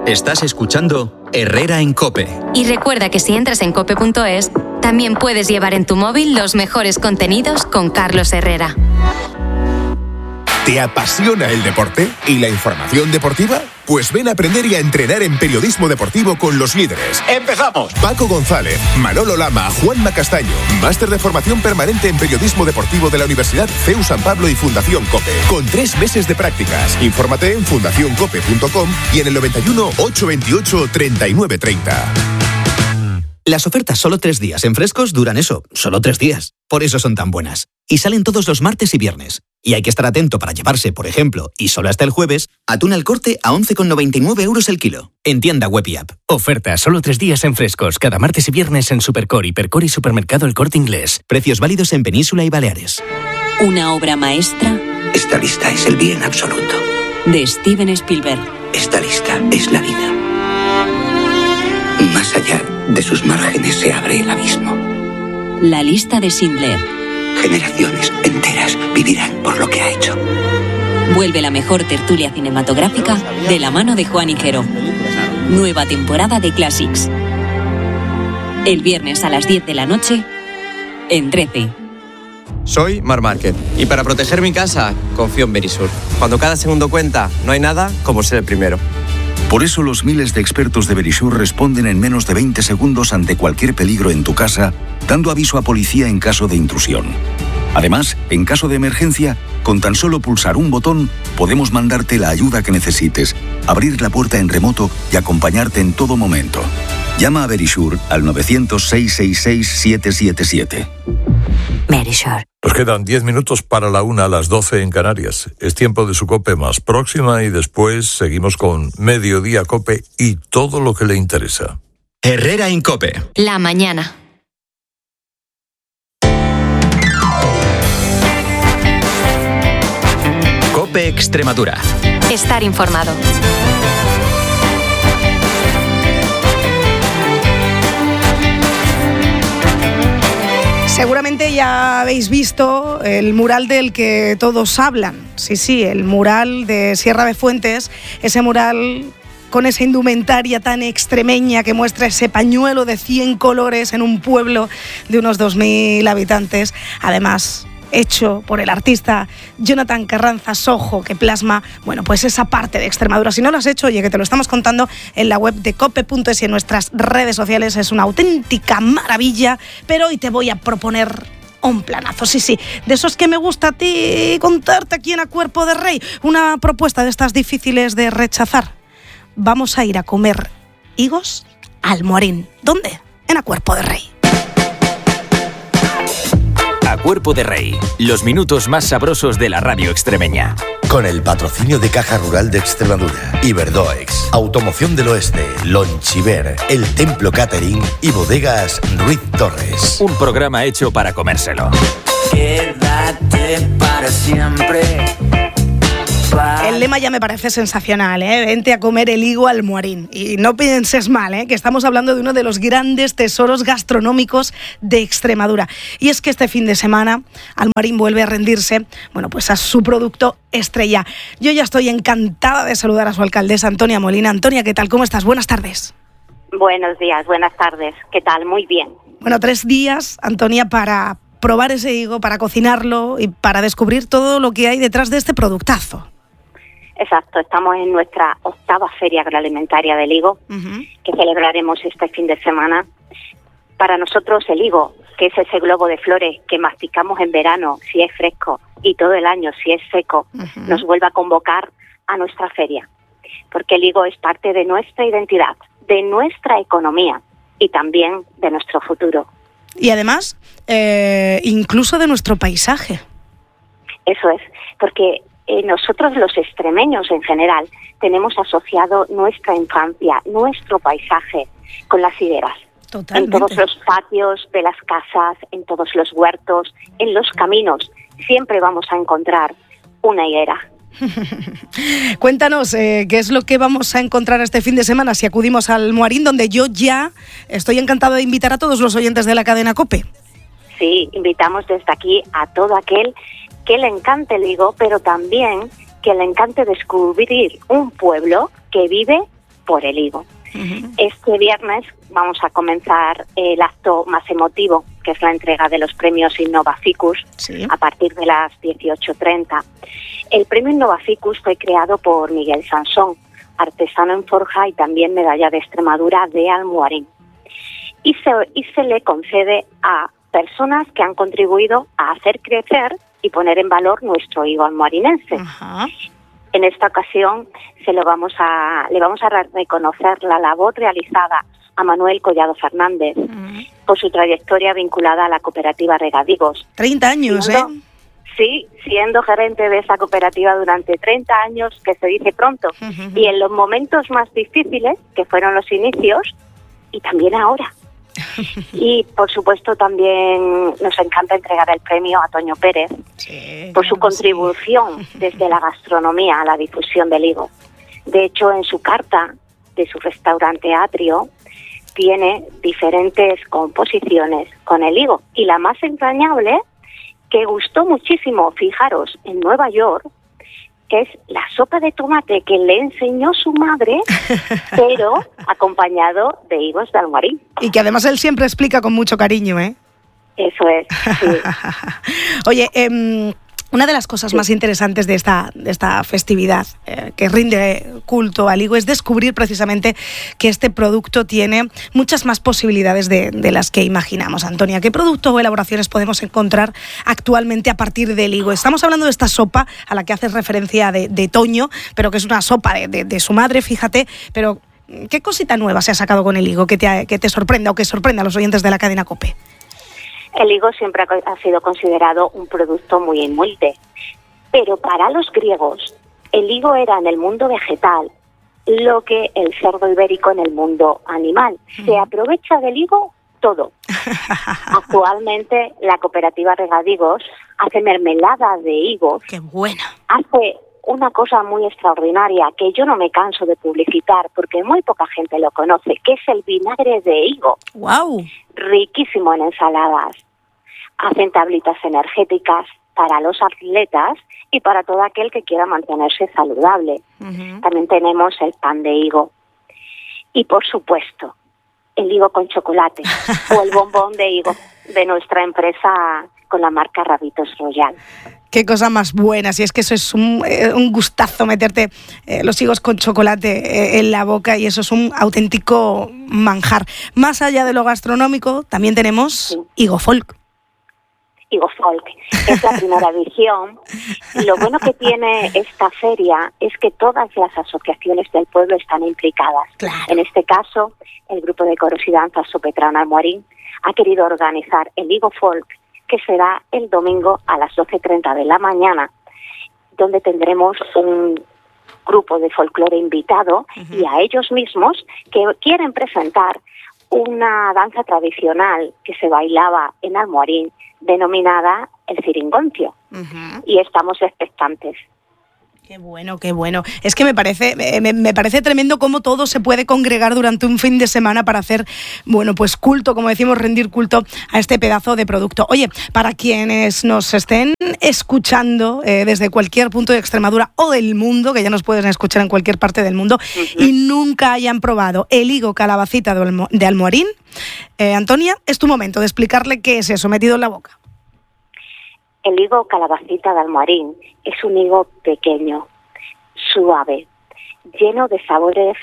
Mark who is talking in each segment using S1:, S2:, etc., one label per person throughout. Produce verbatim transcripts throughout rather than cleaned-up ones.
S1: Estás escuchando Herrera en COPE.
S2: Y recuerda que si entras en cope punto es, también puedes llevar en tu móvil los mejores contenidos con Carlos Herrera.
S3: ¿Te apasiona el deporte y la información deportiva? Pues ven a aprender y a entrenar en periodismo deportivo con los líderes.
S4: ¡Empezamos!
S3: Paco González, Manolo Lama, Juanma Castaño. Máster de formación permanente en periodismo deportivo de la Universidad C E U San Pablo y Fundación COPE. Con tres meses de prácticas. Infórmate en fundación cope punto com y en el noventa y uno, ochocientos veintiocho, treinta y nueve treinta.
S5: Las ofertas solo tres días en Frescos duran eso, solo tres días. Por eso son tan buenas. Y salen todos los martes y viernes. Y hay que estar atento para llevarse, por ejemplo, y solo hasta el jueves, atún al corte a once con noventa y nueve euros el kilo. En tienda web y app.
S6: Oferta solo tres días en Frescos, cada martes y viernes en Supercor, Hipercor y Supermercado El Corte Inglés.
S5: Precios válidos en Península y Baleares.
S7: Una obra maestra.
S8: Esta lista es el bien absoluto.
S7: De Steven Spielberg.
S8: Esta lista es la vida. Más allá de sus márgenes se abre el abismo.
S7: La lista de Schindler.
S8: Generaciones enteras vivirán por lo que ha hecho.
S7: Vuelve la mejor tertulia cinematográfica de la mano de Juan Higuero. Nueva temporada de Classics. El viernes a las diez de la noche en trece.
S9: Soy Mar Márquez y para proteger mi casa confío en Verisur. Cuando cada segundo cuenta, no hay nada como ser el primero.
S10: Por eso los miles de expertos de Verisur responden en menos de veinte segundos ante cualquier peligro en tu casa, dando aviso a policía en caso de intrusión. Además, en caso de emergencia, con tan solo pulsar un botón, podemos mandarte la ayuda que necesites, abrir la puerta en remoto y acompañarte en todo momento. Llama a Verisur al novecientos, seiscientos sesenta y seis, setecientos setenta y siete.
S7: Verisur.
S11: Nos quedan diez minutos para la una, a las doce en Canarias. Es tiempo de su COPE más próxima y después seguimos con Mediodía COPE y todo lo que le interesa.
S1: Herrera en COPE.
S2: La mañana.
S1: COPE Extremadura.
S2: Estar informado.
S12: Seguramente ya habéis visto el mural del que todos hablan. Sí, sí, el mural de Sierra de Fuentes, ese mural con esa indumentaria tan extremeña que muestra ese pañuelo de cien colores en un pueblo de unos dos mil habitantes. Además, hecho por el artista Jonathan Carranza Sojo, que plasma, bueno, pues esa parte de Extremadura. Si no lo has hecho, oye, que te lo estamos contando en la web de cope punto es y en nuestras redes sociales. Es una auténtica maravilla, pero hoy te voy a proponer un planazo, sí, sí, de esos que me gusta a ti contarte aquí en A Cuerpo de Rey. Una propuesta de estas difíciles de rechazar. Vamos a ir a comer higos al Morín. ¿Dónde? En A Cuerpo de Rey.
S13: A Cuerpo de Rey, los minutos más sabrosos de la radio extremeña.
S14: Con el patrocinio de Caja Rural de Extremadura, Iberdoex, Automoción del Oeste, Lonchiver, El Templo Catering y Bodegas Ruiz Torres.
S13: Un programa hecho para comérselo.
S15: Quédate para siempre.
S12: El lema ya me parece sensacional, ¿eh? Vente a comer el higo al Morín. Y no pienses mal, ¿eh? Que estamos hablando de uno de los grandes tesoros gastronómicos de Extremadura. Y es que este fin de semana Almorín vuelve a rendirse, bueno, pues a su producto estrella. Yo ya estoy encantada de saludar a su alcaldesa, Antonia Molina. Antonia, ¿qué tal? ¿Cómo estás? Buenas tardes.
S16: Buenos días, buenas tardes. ¿Qué tal? Muy bien.
S12: Bueno, tres días, Antonia, para probar ese higo, para cocinarlo y para descubrir todo lo que hay detrás de este productazo.
S16: Exacto, estamos en nuestra octava Feria Agroalimentaria del Higo, uh-huh. que celebraremos este fin de semana. Para nosotros el higo, que es ese globo de flores que masticamos en verano si es fresco y todo el año si es seco, uh-huh. nos vuelve a convocar a nuestra feria, porque el higo es parte de nuestra identidad, de nuestra economía y también de nuestro futuro.
S12: Y además, eh, incluso de nuestro paisaje.
S16: Eso es, porque Eh, nosotros los extremeños en general tenemos asociado nuestra infancia, nuestro paisaje con las higueras.
S12: Totalmente.
S16: En todos los patios de las casas, en todos los huertos, en los caminos, siempre vamos a encontrar una higuera.
S12: Cuéntanos, eh, ¿qué es lo que vamos a encontrar este fin de semana si acudimos al Morín, donde yo ya estoy encantado de invitar a todos los oyentes de la cadena COPE?
S16: Sí, invitamos desde aquí a todo aquel que le encante el higo, pero también que le encante descubrir un pueblo que vive por el higo. Uh-huh. Este viernes vamos a comenzar el acto más emotivo, que es la entrega de los premios Innovaficus, sí. a partir de las dieciocho treinta. El premio Innovaficus fue creado por Miguel Sansón, artesano en forja y también medalla de Extremadura de Almuarín. Y se, y se le concede a personas que han contribuido a hacer crecer y poner en valor nuestro higo almuarinense. Uh-huh. En esta ocasión se lo vamos a, le vamos a reconocer la labor realizada a Manuel Collado Fernández uh-huh. por su trayectoria vinculada a la cooperativa Regadíos.
S12: treinta años, siendo, ¿eh?
S16: Sí, siendo gerente de esa cooperativa durante treinta años, que se dice pronto, uh-huh. y en los momentos más difíciles, que fueron los inicios, y también ahora. Y por supuesto también nos encanta entregar el premio a Toño Pérez sí, por su contribución sí. desde la gastronomía a la difusión del higo. De hecho, en su carta de su restaurante Atrio tiene diferentes composiciones con el higo, y la más entrañable, que gustó muchísimo, fijaros, en Nueva York, que es la sopa de tomate que le enseñó su madre, pero acompañado de higos de Almuarín.
S12: Y que además él siempre explica con mucho cariño, ¿eh?
S16: Eso es, sí.
S12: Oye, eh, una de las cosas sí. más interesantes de esta, de esta festividad eh, que rinde culto al higo es descubrir precisamente que este producto tiene muchas más posibilidades de, de las que imaginamos. Antonia, ¿qué productos o elaboraciones podemos encontrar actualmente a partir del higo? Estamos hablando de esta sopa a la que haces referencia de, de Toño, pero que es una sopa de, de, de su madre, fíjate, pero ¿qué cosita nueva se ha sacado con el higo que te, que te sorprenda o que sorprenda a los oyentes de la cadena COPE?
S16: El higo siempre ha sido considerado un producto muy humilde, pero para los griegos el higo era en el mundo vegetal lo que el cerdo ibérico en el mundo animal. Se aprovecha del higo todo. Actualmente la cooperativa Regadíos hace mermelada de higos.
S12: ¡Qué buena!
S16: Hace una cosa muy extraordinaria que yo no me canso de publicitar porque muy poca gente lo conoce, que es el vinagre de higo.
S12: ¡Wow!
S16: Riquísimo en ensaladas. Hacen tablitas energéticas para los atletas y para todo aquel que quiera mantenerse saludable. Uh-huh. También tenemos el pan de higo. Y por supuesto, el higo con chocolate o el bombón de higo de nuestra empresa con la marca Rabitos Royal.
S12: Qué cosa más buena, si es que eso es un, eh, un gustazo meterte eh, los higos con chocolate eh, en la boca, y eso es un auténtico manjar. Más allá de lo gastronómico, también tenemos sí. higo folk.
S16: Higo folk, es la primera edición. Lo bueno que tiene esta feria es que todas las asociaciones del pueblo están implicadas.
S12: Claro.
S16: En este caso, el grupo de coros y danzas Sopetrán Almuarín ha querido organizar el higo folk, que será el domingo a las doce treinta de la mañana, donde tendremos un grupo de folclore invitado uh-huh. y a ellos mismos que quieren presentar una danza tradicional que se bailaba en Almuarín, denominada el ciringoncio. Uh-huh. Y estamos expectantes.
S12: Qué bueno, qué bueno. Es que me parece, me, me parece tremendo cómo todo se puede congregar durante un fin de semana para hacer, bueno, pues culto, como decimos, rendir culto a este pedazo de producto. Oye, para quienes nos estén escuchando eh, desde cualquier punto de Extremadura o del mundo, que ya nos pueden escuchar en cualquier parte del mundo, uh-huh. y nunca hayan probado el higo calabacita de, Almo- de Almuarín, eh, Antonia, es tu momento de explicarle qué es eso metido en la boca.
S16: El higo calabacita de Almuarín es un higo pequeño, suave, lleno de sabores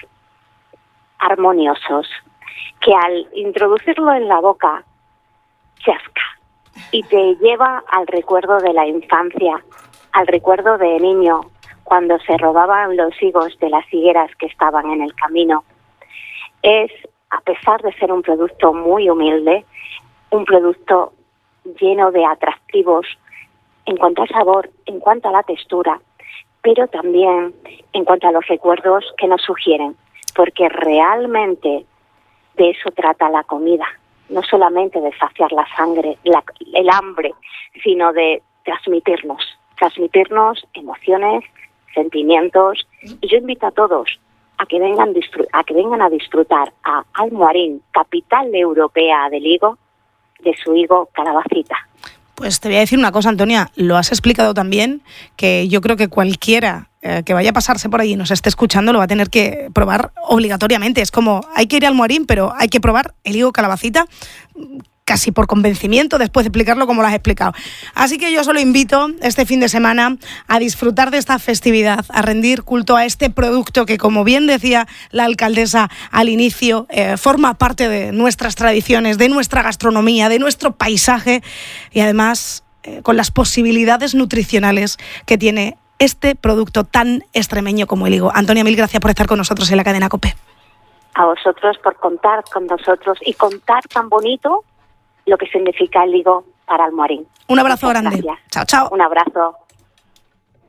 S16: armoniosos, que al introducirlo en la boca, chasca y te lleva al recuerdo de la infancia, al recuerdo de niño, cuando se robaban los higos de las higueras que estaban en el camino. Es, a pesar de ser un producto muy humilde, un producto lleno de atractivos en cuanto al sabor, en cuanto a la textura, pero también en cuanto a los recuerdos que nos sugieren, porque realmente de eso trata la comida, no solamente de saciar la sangre, la, el hambre, sino de transmitirnos, transmitirnos emociones, sentimientos, y yo invito a todos a que vengan, a que vengan a disfrutar a Almuarín, capital europea del higo, de su higo calabacita.
S12: Pues te voy a decir una cosa, Antonia, lo has explicado también, que yo creo que cualquiera eh, que vaya a pasarse por allí y nos esté escuchando lo va a tener que probar obligatoriamente. Es como, hay que ir al Moarín, pero hay que probar el higo calabacita casi por convencimiento, después de explicarlo como lo has explicado. Así que yo solo invito este fin de semana a disfrutar de esta festividad, a rendir culto a este producto que, como bien decía la alcaldesa al inicio, eh, forma parte de nuestras tradiciones, de nuestra gastronomía, de nuestro paisaje y además eh, con las posibilidades nutricionales que tiene este producto tan extremeño como el higo. Antonia, mil gracias por estar con nosotros en la cadena COPE.
S16: A vosotros por contar con nosotros y contar tan bonito lo que significa el higo para el Moarín.
S12: Un abrazo grande. Chao, chao.
S16: Un abrazo.